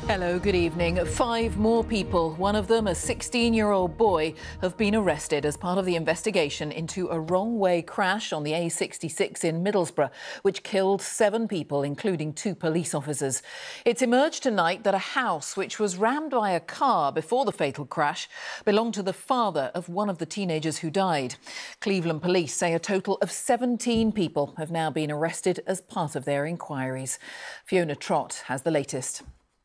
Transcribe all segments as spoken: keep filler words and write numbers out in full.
Hello, good evening. Five more people, one of them a sixteen-year-old boy, have been arrested as part of the investigation into a wrong-way crash on the A sixty-six in Middlesbrough, which killed seven people, including two police officers. It's emerged tonight that a house which was rammed by a car before the fatal crash belonged to the father of one of the teenagers who died. Cleveland police say a total of seventeen people have now been arrested as part of their inquiries. Fiona Trott has the latest.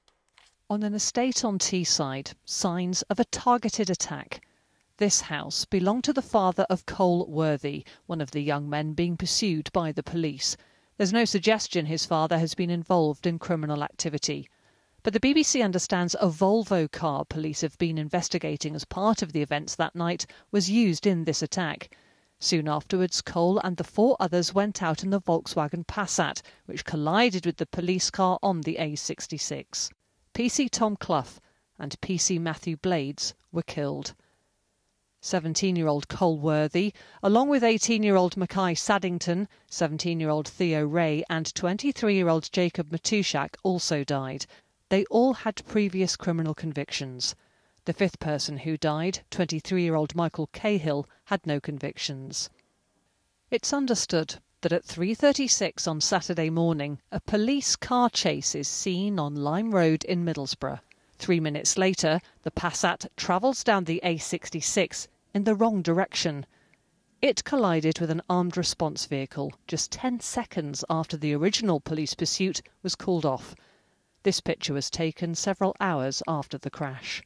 On an estate on Teesside, signs of a targeted attack. This house belonged to the father of Cole Worthy, one of the young men being pursued by the police. There's no suggestion his father has been involved in criminal activity. But the B B C understands a Volvo car police have been investigating as part of the events that night was used in this attack. Soon afterwards, Cole and the four others went out in the Volkswagen Passat, which collided with the police car on the A sixty-six. P C Tom Clough and P C Matthew Blades were killed. seventeen-year-old Cole Worthy, along with eighteen-year-old Mackay Saddington, seventeen-year-old Theo Ray and twenty-three-year-old Jacob Matushak also died. They all had previous criminal convictions. The fifth person who died, twenty-three-year-old Michael Cahill, had no convictions. It's understood that at three thirty-six on Saturday morning, a police car chase is seen on Lime Road in Middlesbrough. Three minutes later, the Passat travels down the A sixty-six in the wrong direction. It collided with an armed response vehicle just ten seconds after the original police pursuit was called off. This picture was taken several hours after the crash.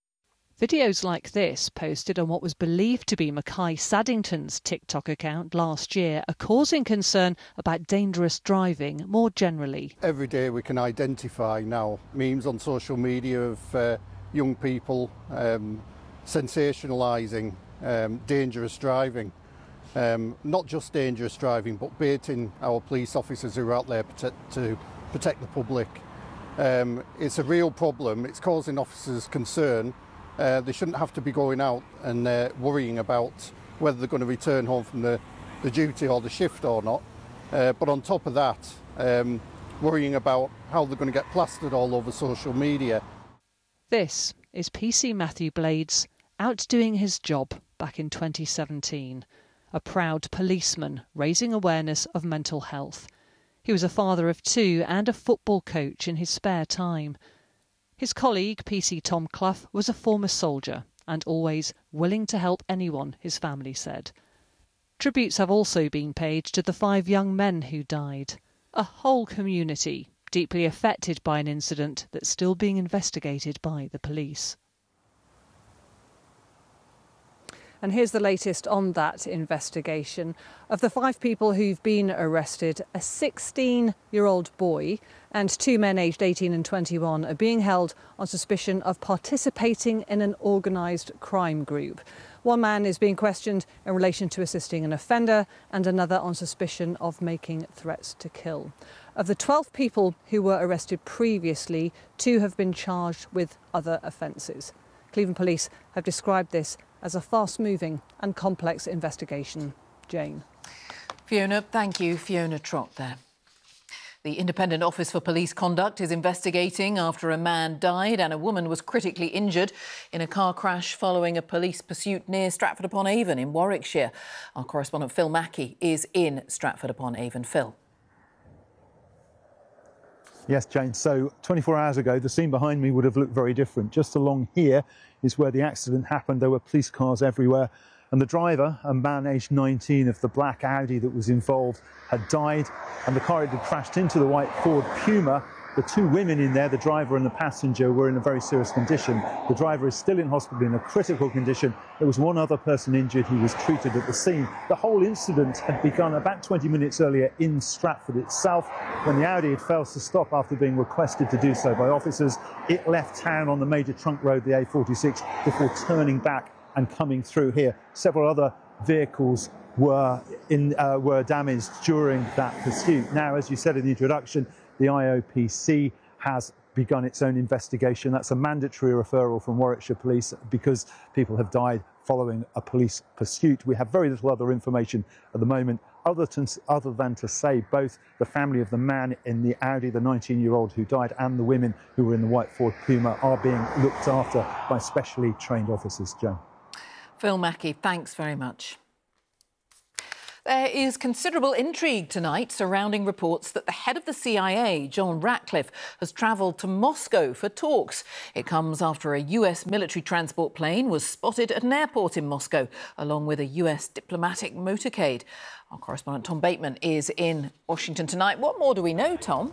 Videos like this, posted on what was believed to be Mackay Saddington's TikTok account last year, are causing concern about dangerous driving more generally. Every day we can identify now memes on social media of uh, young people um, sensationalising um, dangerous driving. Um, not just dangerous driving, but baiting our police officers who are out there protect, to protect the public. Um, it's a real problem. It's causing officers concern. Uh, they shouldn't have to be going out and uh, worrying about whether they're going to return home from the, the duty or the shift or not. Uh, but on top of that, um, worrying about how they're going to get plastered all over social media. This is P C Matthew Blades out doing his job back in twenty seventeen. A proud policeman raising awareness of mental health. He was a father of two and a football coach in his spare time. His colleague, P C Tom Clough, was a former soldier and always willing to help anyone, his family said. Tributes have also been paid to the five young men who died. A whole community deeply affected by an incident that's still being investigated by the police. And here's the latest on that investigation. Of the five people who've been arrested, a sixteen-year-old boy and two men aged eighteen and twenty-one are being held on suspicion of participating in an organised crime group. One man is being questioned in relation to assisting an offender and another on suspicion of making threats to kill. Of the twelve people who were arrested previously, two have been charged with other offences. Cleveland Police have described this as a fast-moving and complex investigation. Jane. Fiona, thank you. Fiona Trott there. The Independent Office for Police Conduct is investigating after a man died and a woman was critically injured in a car crash following a police pursuit near Stratford-upon-Avon in Warwickshire. Our correspondent Phil Mackey is in Stratford-upon-Avon. Phil. Yes, Jane. So twenty-four hours ago, the scene behind me would have looked very different. Just along here is where the accident happened. There were police cars everywhere. And the driver, a man aged nineteen of the black Audi that was involved, had died. And the car had crashed into the white Ford Puma. The two women in there, the driver and the passenger, were in a very serious condition. The driver is still in hospital in a critical condition. There was one other person injured who was treated at the scene. The whole incident had begun about twenty minutes earlier in Stratford itself, when the Audi had failed to stop after being requested to do so by officers. It left town on the major trunk road, the A forty-six, before turning back and coming through here. Several other vehicles were, in, uh, were damaged during that pursuit. Now, as you said in the introduction, the I O P C has begun its own investigation. That's a mandatory referral from Warwickshire Police because people have died following a police pursuit. We have very little other information at the moment other than, other than to say both the family of the man in the Audi, the nineteen-year-old who died, and the women who were in the white Ford Puma are being looked after by specially trained officers. Joan. Phil Mackey, thanks very much. There is considerable intrigue tonight surrounding reports that the head of the C I A, John Ratcliffe, has travelled to Moscow for talks. It comes after a U S military transport plane was spotted at an airport in Moscow, along with a U S diplomatic motorcade. Our correspondent Tom Bateman is in Washington tonight. What more do we know, Tom?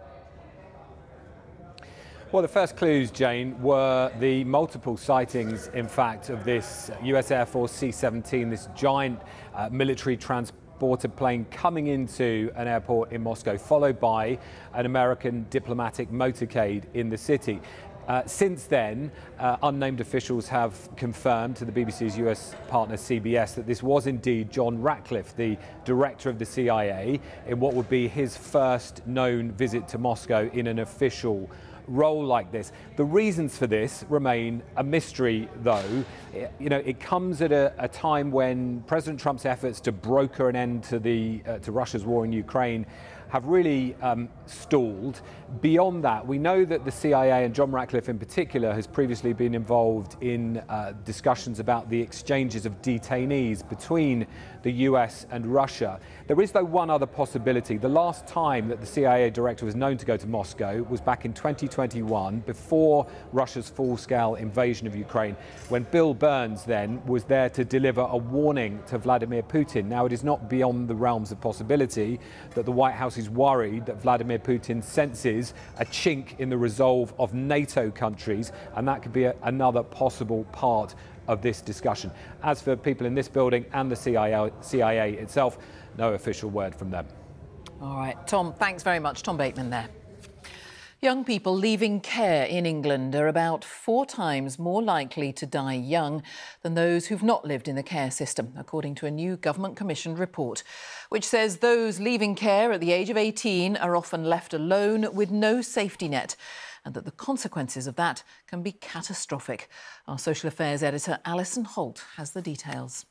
Well, the first clues, Jane, were the multiple sightings, in fact, of this U S Air Force C seventeen, this giant uh, military transporter plane coming into an airport in Moscow, followed by an American diplomatic motorcade in the city. Uh, since then, uh, unnamed officials have confirmed to the B B C's U S partner C B S that this was indeed John Ratcliffe, the director of the C I A, in what would be his first known visit to Moscow in an official role like this. The reasons for this remain a mystery, though. It, you know, it comes at a, a time when President Trump's efforts to broker an end to the uh, to Russia's war in Ukraine have really um, stalled. Beyond that, we know that the C I A, and John Ratcliffe in particular, has previously been involved in uh, discussions about the exchanges of detainees between the U S and Russia. There is, though, one other possibility. The last time that the C I A director was known to go to Moscow was back in twenty twenty-one, before Russia's full-scale invasion of Ukraine, when Bill Burns then was there to deliver a warning to Vladimir Putin. Now, it is not beyond the realms of possibility that the White House is worried that Vladimir Putin senses a chink in the resolve of NATO countries, and that could be a, another possible part of this discussion. As for people in this building and the C I A, C I A itself, no official word from them. All right, Tom, thanks very much. Tom Bateman there. Young people leaving care in England are about four times more likely to die young than those who've not lived in the care system, according to a new government-commissioned report, which says those leaving care at the age of eighteen are often left alone with no safety net, and that the consequences of that can be catastrophic. Our social affairs editor Alison Holt has the details.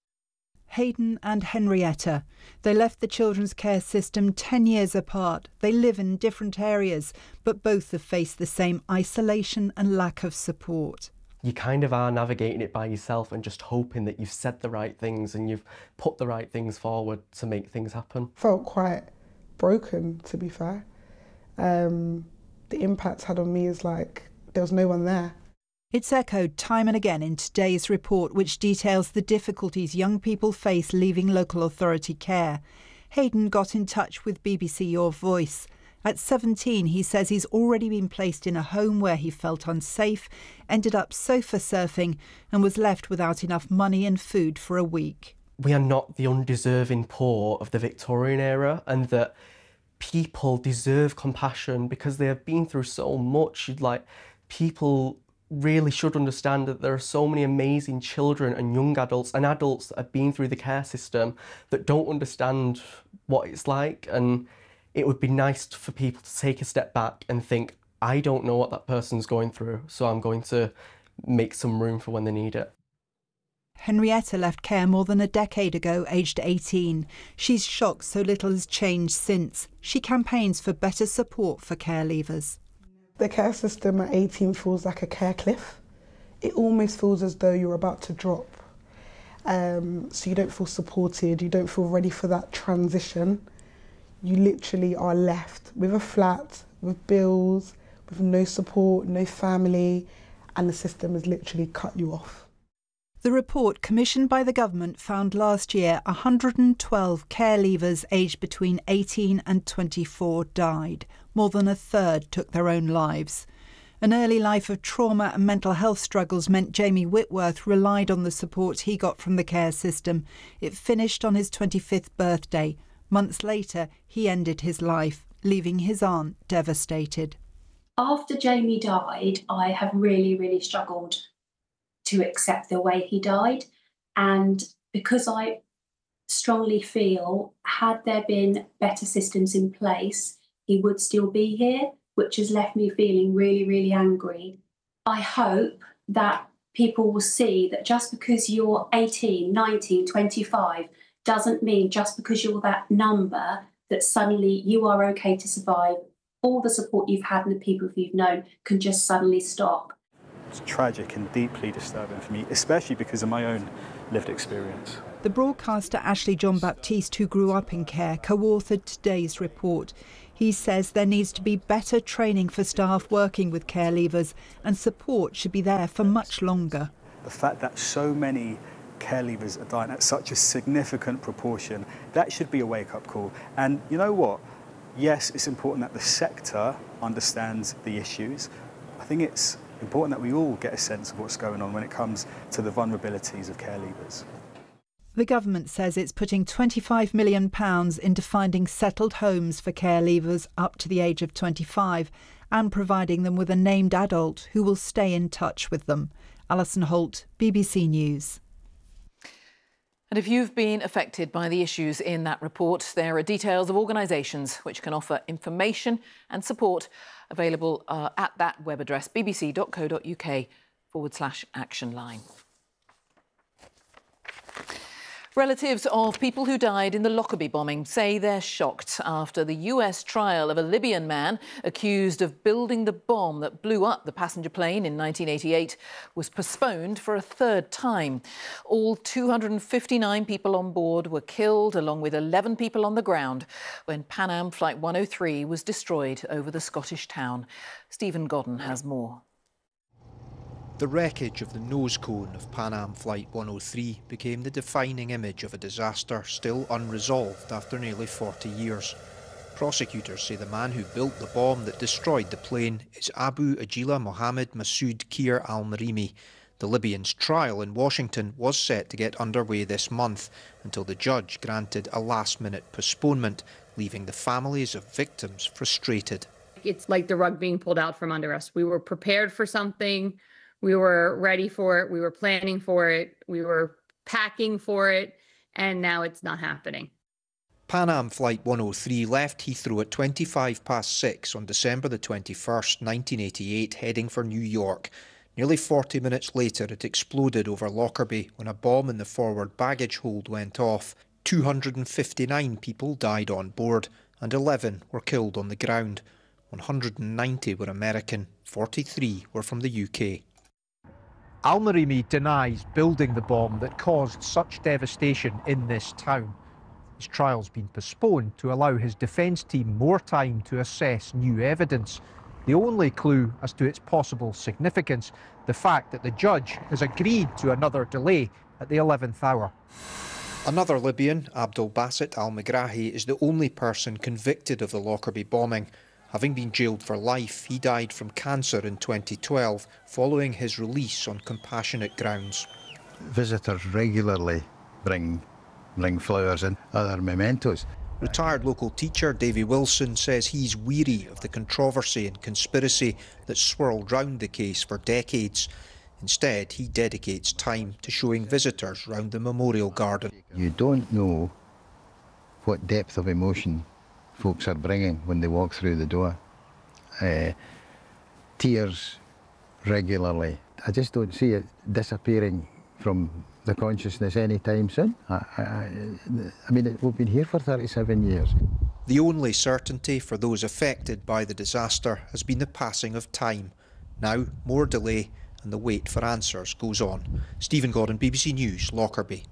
Hayden and Henrietta. They left the children's care system ten years apart. They live in different areas, but both have faced the same isolation and lack of support. You kind of are navigating it by yourself and just hoping that you've said the right things and you've put the right things forward to make things happen. Felt quite broken, to be fair. Um, the impact had on me is like there was no one there. It's echoed time and again in today's report, which details the difficulties young people face leaving local authority care. Hayden got in touch with B B C Your Voice. At seventeen, he says he's already been placed in a home where he felt unsafe, ended up sofa surfing and was left without enough money and food for a week. We are not the undeserving poor of the Victorian era, and that people deserve compassion because they have been through so much. Like, people really should understand that there are so many amazing children and young adults and adults that have been through the care system that don't understand what it's like, and it would be nice for people to take a step back and think, I don't know what that person's going through, so I'm going to make some room for when they need it. Henrietta left care more than a decade ago, aged eighteen. She's shocked so little has changed since. She campaigns for better support for care leavers. The care system at eighteen feels like a care cliff. It almost feels as though you're about to drop. Um, so you don't feel supported, you don't feel ready for that transition. You literally are left with a flat, with bills, with no support, no family, and the system has literally cut you off. The report commissioned by the government found last year one hundred twelve care leavers aged between eighteen and twenty-four died. More than a third took their own lives. An early life of trauma and mental health struggles meant Jamie Whitworth relied on the support he got from the care system. It finished on his twenty-fifth birthday. Months later, he ended his life, leaving his aunt devastated. After Jamie died, I have really, really struggled to accept the way he died. And because I strongly feel, had there been better systems in place, he would still be here, which has left me feeling really, really angry. I hope that people will see that just because you're eighteen, nineteen, twenty-five doesn't mean just because you're that number that suddenly you are okay to survive. All the support you've had and the people you've known can just suddenly stop. It's tragic and deeply disturbing for me, especially because of my own lived experience. The broadcaster Ashley John-Baptiste, who grew up in care, co-authored today's report. He says there needs to be better training for staff working with care leavers, and support should be there for much longer. The fact that so many care leavers are dying at such a significant proportion, that should be a wake-up call. And you know what? Yes, it's important that the sector understands the issues. I think it's important that we all get a sense of what's going on when it comes to the vulnerabilities of care leavers. The government says it's putting twenty-five million pounds into finding settled homes for care leavers up to the age of twenty-five and providing them with a named adult who will stay in touch with them. Alison Holt, B B C News. And if you've been affected by the issues in that report, there are details of organisations which can offer information and support available uh, at that web address, bbc.co.uk forward slash action line. Relatives of people who died in the Lockerbie bombing say they're shocked after the U S trial of a Libyan man accused of building the bomb that blew up the passenger plane in nineteen eighty-eight was postponed for a third time. All two hundred fifty-nine people on board were killed, along with eleven people on the ground, when Pan Am Flight one oh three was destroyed over the Scottish town. Stephen Godden has more. The wreckage of the nose cone of Pan Am Flight one oh three became the defining image of a disaster still unresolved after nearly forty years. Prosecutors say the man who built the bomb that destroyed the plane is Abu Ajila Mohammed Masoud Kir al-Marimi. The Libyan's trial in Washington was set to get underway this month until the judge granted a last-minute postponement, leaving the families of victims frustrated. It's like the rug being pulled out from under us. We were prepared for something. We were ready for it, we were planning for it, we were packing for it, and now it's not happening. Pan Am Flight one oh three left Heathrow at twenty-five past six on December the twenty-first, nineteen eighty-eight, heading for New York. Nearly forty minutes later, it exploded over Lockerbie when a bomb in the forward baggage hold went off. two hundred fifty-nine people died on board, and eleven were killed on the ground. one hundred ninety were American, forty-three were from the U K. Al-Marimi denies building the bomb that caused such devastation in this town. His trial's been postponed to allow his defence team more time to assess new evidence. The only clue as to its possible significance, the fact that the judge has agreed to another delay at the eleventh hour. Another Libyan, Abdul Basit al-Megrahi, is the only person convicted of the Lockerbie bombing. Having been jailed for life, he died from cancer in twenty twelve, following his release on compassionate grounds. Visitors regularly bring, bring flowers and other mementos. Retired local teacher Davy Wilson says he's weary of the controversy and conspiracy that swirled round the case for decades. Instead, he dedicates time to showing visitors round the memorial garden. You don't know what depth of emotion folks are bringing when they walk through the door. Uh, tears regularly. I just don't see it disappearing from the consciousness anytime soon. I, I, I mean, we've been here for thirty-seven years. The only certainty for those affected by the disaster has been the passing of time. Now, more delay and the wait for answers goes on. Stephen Godden, B B C News, Lockerbie.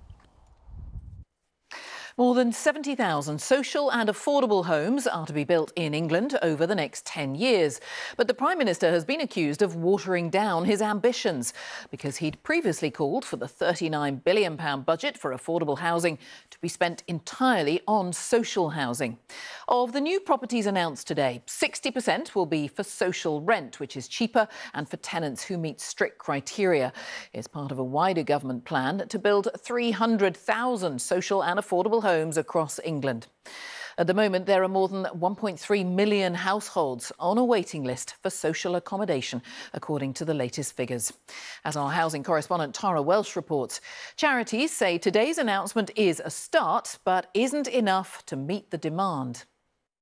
More than seventy thousand social and affordable homes are to be built in England over the next ten years. But the Prime Minister has been accused of watering down his ambitions because he'd previously called for the thirty-nine billion pounds budget for affordable housing to be spent entirely on social housing. Of the new properties announced today, sixty percent will be for social rent, which is cheaper, and for tenants who meet strict criteria. It's part of a wider government plan to build three hundred thousand social and affordable homes across England. At the moment, there are more than one point three million households on a waiting list for social accommodation, according to the latest figures. As our housing correspondent Tara Welsh reports, charities say today's announcement is a start, but isn't enough to meet the demand.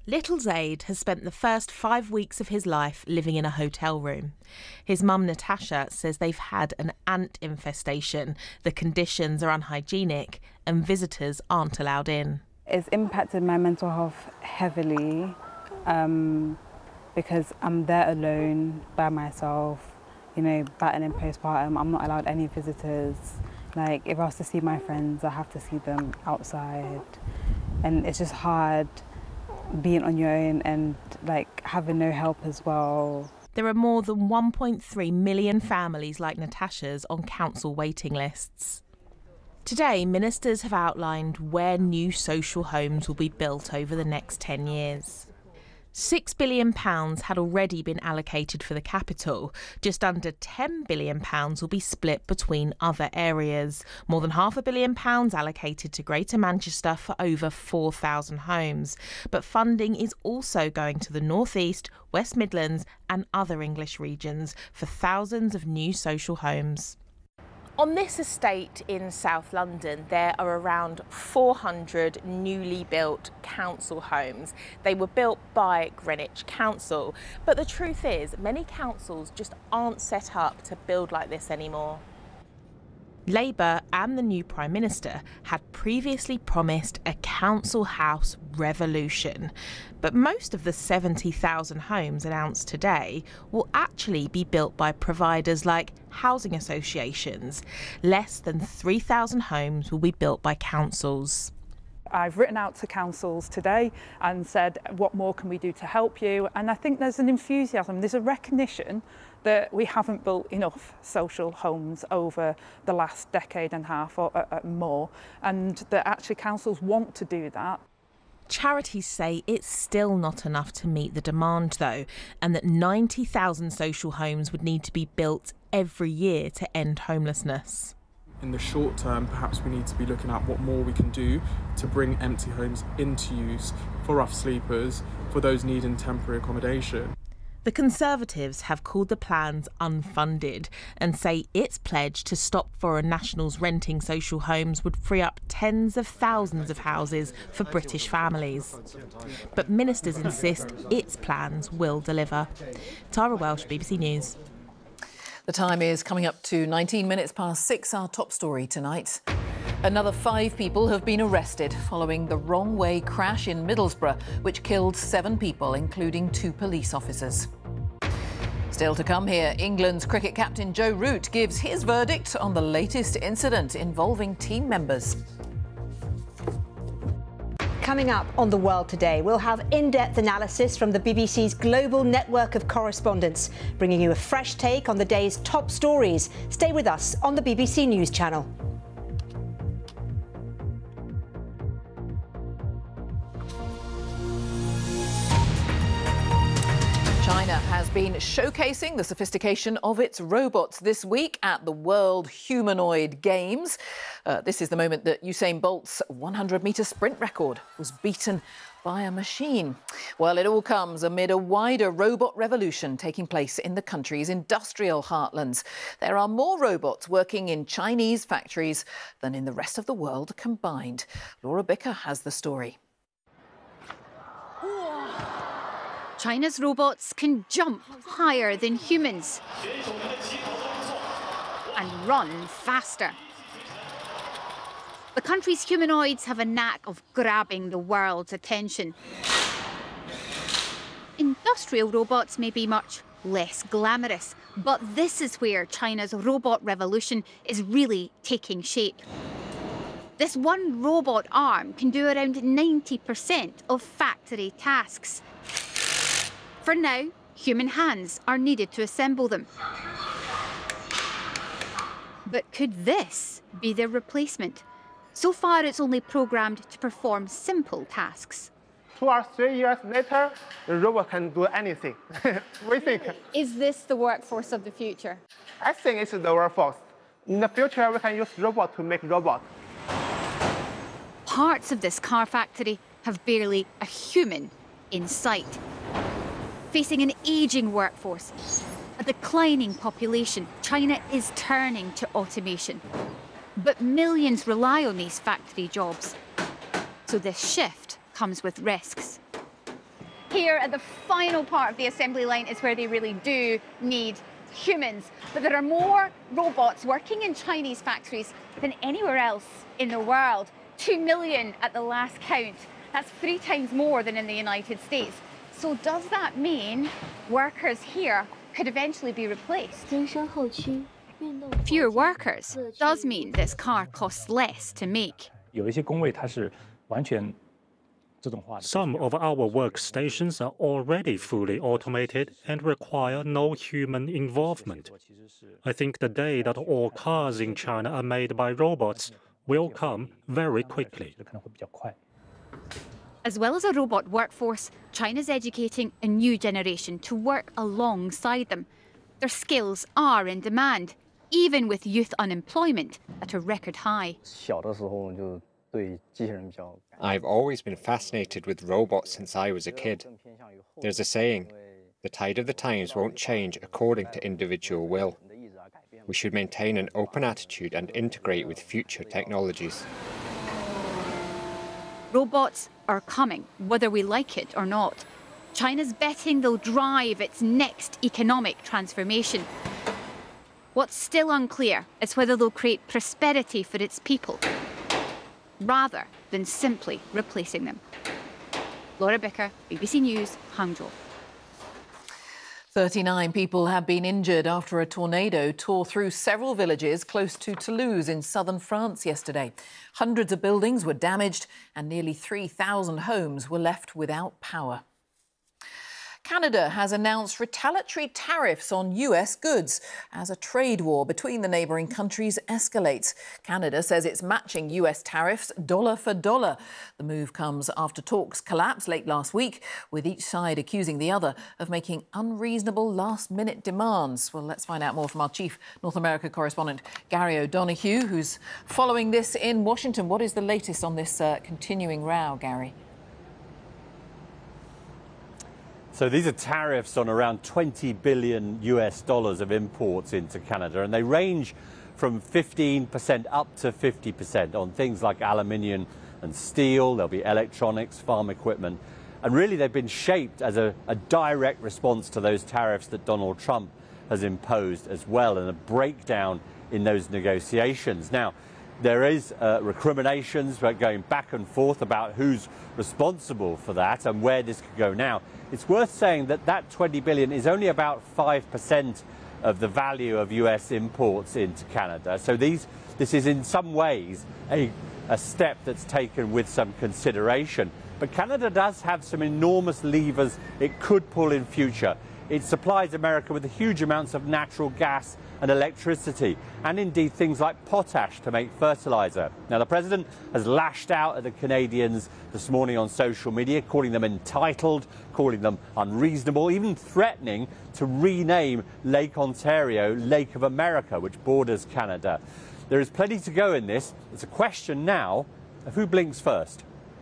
Little Zaid has spent the first five weeks of his life living in a hotel room. His mum, Natasha, says they've had an ant infestation, the conditions are unhygienic and visitors aren't allowed in. It's impacted my mental health heavily um, because I'm there alone by myself, you know, battling postpartum. I'm not allowed any visitors. Like, if I was to see my friends, I have to see them outside. And it's just hard being on your own and like having no help as well. There are more than one point three million families like Natasha's on council waiting lists. Today, ministers have outlined where new social homes will be built over the next ten years. Six billion pounds had already been allocated for the capital. Just under ten billion pounds will be split between other areas. More than half a billion pounds allocated to Greater Manchester for over four thousand homes. But funding is also going to the North East, West Midlands and other English regions for thousands of new social homes. On this estate in South London, there are around four hundred newly built council homes. They were built by Greenwich Council, but the truth is many councils just aren't set up to build like this anymore. Labour and the new Prime Minister had previously promised a council house revolution, but most of the seventy thousand homes announced today will actually be built by providers like housing associations. Less than three thousand homes will be built by councils. I've written out to councils today and said, what more can we do to help you? And I think there's an enthusiasm, there's a recognition that we haven't built enough social homes over the last decade and a half or uh, more, and that actually councils want to do that. Charities say it's still not enough to meet the demand though, and that ninety thousand social homes would need to be built every year to end homelessness. In the short term, perhaps we need to be looking at what more we can do to bring empty homes into use for rough sleepers, for those needing temporary accommodation. The Conservatives have called the plans unfunded and say its pledge to stop foreign nationals renting social homes would free up tens of thousands of houses for British families. But ministers insist its plans will deliver. Tara Welsh, B B C News. The time is coming up to nineteen minutes past six. Our top story tonight. Another five people have been arrested following the wrong way crash in Middlesbrough, which killed seven people, including two police officers. Still to come here, England's cricket captain Joe Root gives his verdict on the latest incident involving team members. Coming up on The World Today, we'll have in-depth analysis from the B B C's global network of correspondents, bringing you a fresh take on the day's top stories. Stay with us on the B B C News Channel. China has been showcasing the sophistication of its robots this week at the World Humanoid Games. Uh, this is the moment that Usain Bolt's one hundred metre sprint record was beaten by a machine. Well, it all comes amid a wider robot revolution taking place in the country's industrial heartlands. There are more robots working in Chinese factories than in the rest of the world combined. Laura Bicker has the story. China's robots can jump higher than humans and run faster. The country's humanoids have a knack of grabbing the world's attention. Industrial robots may be much less glamorous, but this is where China's robot revolution is really taking shape. This one robot arm can do around ninety percent of factory tasks. For now, human hands are needed to assemble them. But could this be their replacement? So far, it's only programmed to perform simple tasks. Two or three years later, the robot can do anything. We think. Is this the workforce of the future? I think it's the workforce. In the future, we can use robots to make robots. Parts of this car factory have barely a human in sight. Facing an ageing workforce, a declining population, China is turning to automation. But millions rely on these factory jobs. So this shift comes with risks. Here at the final part of the assembly line is where they really do need humans. But there are more robots working in Chinese factories than anywhere else in the world. Two million at the last count. That's three times more than in the United States. So does that mean workers here could eventually be replaced? Fewer workers does mean this car costs less to make. Some of our workstations are already fully automated and require no human involvement. I think the day that all cars in China are made by robots will come very quickly. As well as a robot workforce, China's educating a new generation to work alongside them. Their skills are in demand, even with youth unemployment at a record high. I've always been fascinated with robots since I was a kid. There's a saying, the tide of the times won't change according to individual will. We should maintain an open attitude and integrate with future technologies. Robots are coming, whether we like it or not. China's betting they'll drive its next economic transformation. What's still unclear is whether they'll create prosperity for its people, rather than simply replacing them. Laura Bicker, B B C News, Hangzhou. thirty-nine people have been injured after a tornado tore through several villages close to Toulouse in southern France yesterday. Hundreds of buildings were damaged and nearly three thousand homes were left without power. Canada has announced retaliatory tariffs on U S goods as a trade war between the neighbouring countries escalates. Canada says it's matching U S tariffs dollar for dollar. The move comes after talks collapsed late last week, with each side accusing the other of making unreasonable last-minute demands. Well, let's find out more from our chief North America correspondent, Gary O'Donoghue, who's following this in Washington. What is the latest on this uh, continuing row, Gary? So these are tariffs on around twenty billion U S dollars of imports into Canada, and they range from fifteen percent up to fifty percent on things like aluminium and steel. There'll be electronics, farm equipment, and really they've been shaped as a, a direct response to those tariffs that Donald Trump has imposed as well, and a breakdown in those negotiations. Now, there is uh, recriminations going back and forth about who's responsible for that and where this could go now. It's worth saying that that twenty billion is only about five percent of the value of U S imports into Canada. So these, this is in some ways a, a step that's taken with some consideration. But Canada does have some enormous levers it could pull in future. It supplies America with huge amounts of natural gas and electricity, and indeed things like potash to make fertilizer. Now, the president has lashed out at the Canadians this morning on social media, calling them entitled, calling them unreasonable, even threatening to rename Lake Ontario Lake of America, which borders Canada. There is plenty to go in this. It's a question now of who blinks first.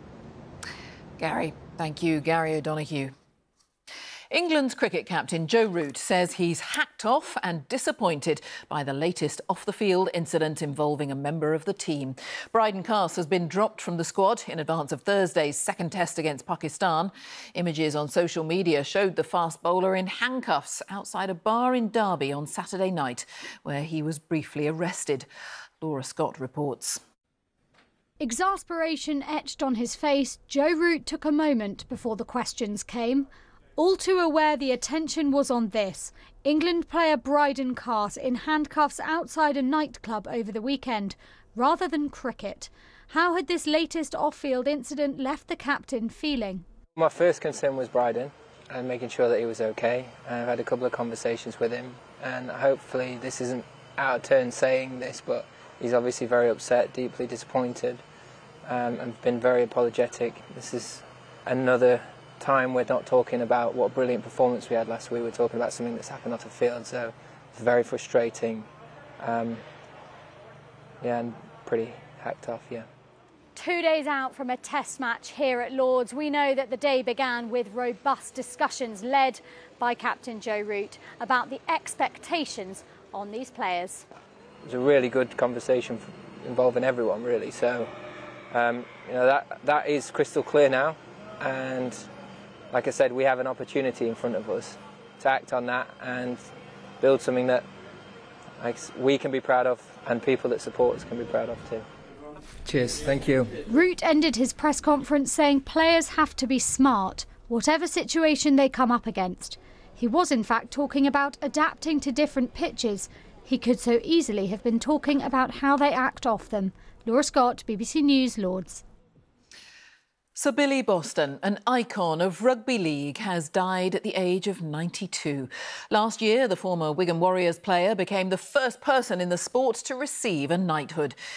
Gary, thank you. Gary O'Donoghue. England's cricket captain Joe Root says he's hacked off and disappointed by the latest off-the-field incident involving a member of the team. Bryden Cass has been dropped from the squad in advance of Thursday's second test against Pakistan. Images on social media showed the fast bowler in handcuffs outside a bar in Derby on Saturday night, where he was briefly arrested. Laura Scott reports. Exasperation etched on his face, Joe Root took a moment before the questions came. All too aware the attention was on this. England player Bryden Cass in handcuffs outside a nightclub over the weekend, rather than cricket. How had this latest off-field incident left the captain feeling? My first concern was Bryden and making sure that he was okay. I've had a couple of conversations with him, and hopefully this isn't out of turn saying this, but he's obviously very upset, deeply disappointed, um, and been very apologetic. This is another time we're not talking about what a brilliant performance we had last week. We're talking about something that's happened off the field, so it's very frustrating. Um, yeah, and pretty hacked off, yeah. Two days out from a test match here at Lord's, we know that the day began with robust discussions led by Captain Joe Root about the expectations on these players. It was a really good conversation involving everyone, really, so um, you know, that, that is crystal clear now, and like I said, we have an opportunity in front of us to act on that and build something that like, we can be proud of and people that support us can be proud of too. Cheers, thank you. Root ended his press conference saying players have to be smart, whatever situation they come up against. He was in fact talking about adapting to different pitches. He could so easily have been talking about how they act off them. Laura Scott, B B C News, Lords. Sir Billy Boston, an icon of rugby league, has died at the age of ninety-two. Last year, the former Wigan Warriors player became the first person in the sport to receive a knighthood.